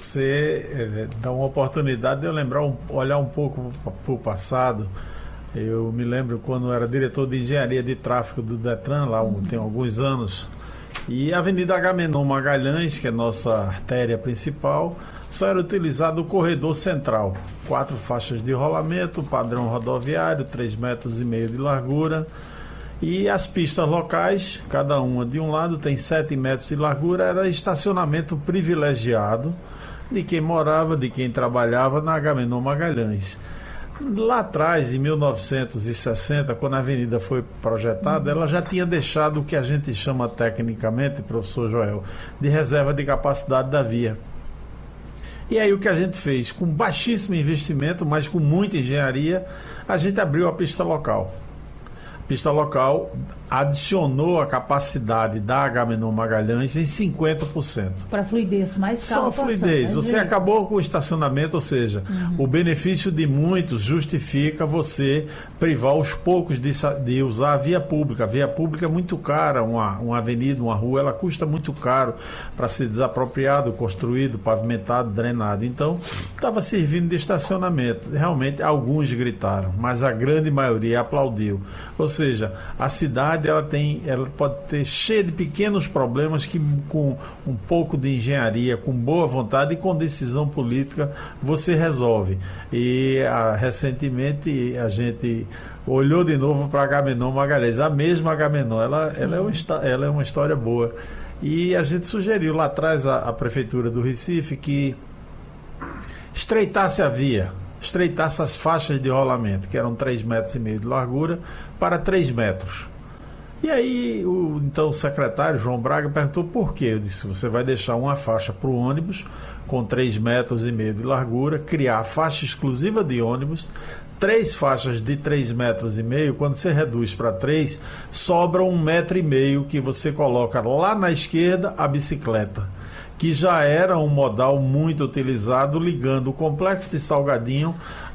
você dá uma oportunidade de eu olhar um pouco para o passado. Eu me lembro quando eu era diretor de engenharia de tráfego do Detran, lá tem alguns anos, e a Avenida Agamenon Magalhães, que é nossa artéria principal, só era utilizado o corredor central. 4 faixas de rolamento, padrão rodoviário, 3,5 metros de largura. E as pistas locais, cada uma de um lado, tem 7 metros de largura, era estacionamento privilegiado de quem morava, de quem trabalhava na Agamenon Magalhães. Lá atrás, em 1960, quando a avenida foi projetada, ela já tinha deixado o que a gente chama tecnicamente, professor Joel, de reserva de capacidade da via. E aí o que a gente fez? Com baixíssimo investimento, mas com muita engenharia, a gente abriu a pista local. A pista local adicionou a capacidade da Agamenon Magalhães em 50%. Para fluidez, mais carro só fluidez. Passando, você acabou com o estacionamento, ou seja, o benefício de muitos justifica você privar os poucos de usar a via pública. A via pública é muito cara, uma avenida, uma rua, ela custa muito caro para ser desapropriado, construído, pavimentado, drenado. Então, estava servindo de estacionamento. Realmente, alguns gritaram, mas a grande maioria aplaudiu. Ou seja, a cidade ela pode ter cheia de pequenos problemas que com um pouco de engenharia, com boa vontade e com decisão política você resolve. E recentemente a gente olhou de novo para a Agamenon Magalhães, a mesma Agamenon, ela é uma história boa. E a gente sugeriu lá atrás à Prefeitura do Recife que estreitasse a via, estreitasse as faixas de rolamento, que eram 3,5 metros de largura, para 3 metros. E aí, então, o secretário, João Braga, perguntou por quê. Eu disse, você vai deixar uma faixa para o ônibus, com 3,5 metros de largura, criar faixa exclusiva de ônibus, 3 faixas de 3,5 metros, quando você reduz para 3, sobra 1,5 metro que você coloca lá na esquerda a bicicleta, que já era um modal muito utilizado, ligando o complexo de Salgadinho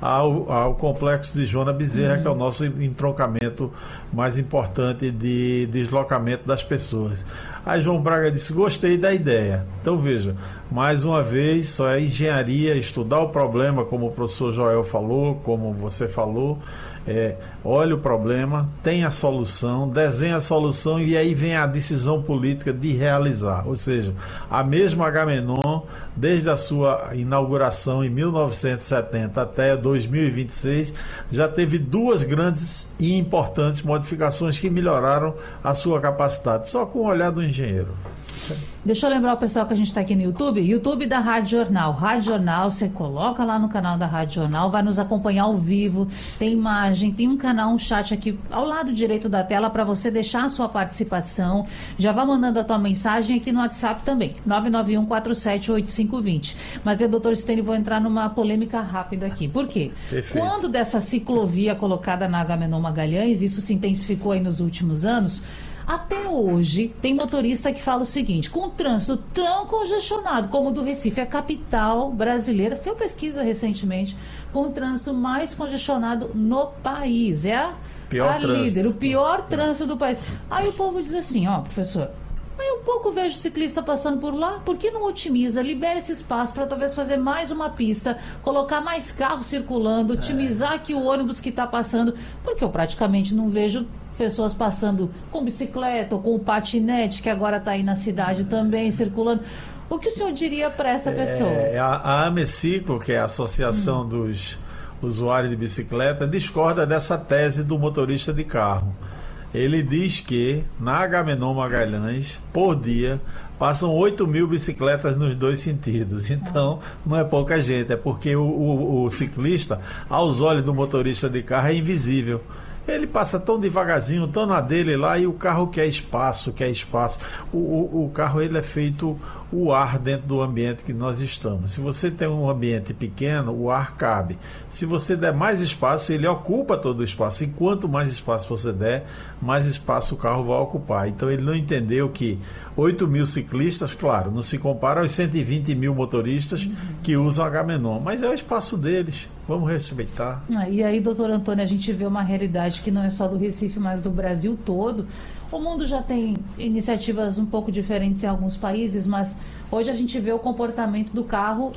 ao complexo de Joana Bezerra, que é o nosso entroncamento mais importante de deslocamento das pessoas. Aí João Braga disse, gostei da ideia. Então veja, mais uma vez, só é engenharia, estudar o problema, como o professor Joel falou, como você falou, olha o problema, tem a solução, desenha a solução e aí vem a decisão política de realizar. Ou seja, a mesma Agamenon, desde a sua inauguração em 1970 até 2026, já teve 2 grandes e importantes modificações que melhoraram a sua capacidade, só com o olhar do engenheiro. Deixa eu lembrar o pessoal que a gente está aqui no YouTube da Rádio Jornal. Rádio Jornal, você coloca lá no canal da Rádio Jornal, vai nos acompanhar ao vivo, tem imagem, tem um canal, um chat aqui ao lado direito da tela para você deixar a sua participação. Já vá mandando a tua mensagem aqui no WhatsApp também, 991478520. Mas eu, doutor Stênio, vou entrar numa polêmica rápida aqui. Por quê? Perfeito. Quando dessa ciclovia colocada na Agamenon Magalhães, isso se intensificou aí nos últimos anos, até hoje, tem motorista que fala o seguinte, com um trânsito tão congestionado como o do Recife, a capital brasileira, se eu pesquisa recentemente, com o trânsito mais congestionado no país, é a líder, o pior trânsito do país. Aí o povo diz assim, professor, aí um pouco vejo ciclista passando por lá, por que não otimiza, libera esse espaço para talvez fazer mais uma pista, colocar mais carros circulando, otimizar aqui o ônibus que está passando, porque eu praticamente não vejo pessoas passando com bicicleta ou com o patinete, que agora está aí na cidade também, circulando. O que o senhor diria para essa pessoa? A Ameciclo, que é a Associação dos Usuários de Bicicleta, discorda dessa tese do motorista de carro. Ele diz que na Agamenon Magalhães, por dia, passam 8.000 bicicletas nos 2 sentidos. Então, não é pouca gente, é porque o ciclista, aos olhos do motorista de carro, é invisível. Ele passa tão devagarzinho, tão na dele lá, e o carro quer espaço. O carro, ele é feito o ar dentro do ambiente que nós estamos. Se você tem um ambiente pequeno, o ar cabe. Se você der mais espaço, ele ocupa todo o espaço. E quanto mais espaço você der, mais espaço o carro vai ocupar. Então ele não entendeu que 8.000 ciclistas, claro, não se compara aos 120.000 motoristas que usam a Agamenon, mas é o espaço deles. Vamos respeitar. E aí, doutor Antônio, a gente vê uma realidade que não é só do Recife, mas do Brasil todo. O mundo já tem iniciativas um pouco diferentes em alguns países, mas hoje a gente vê o comportamento do carro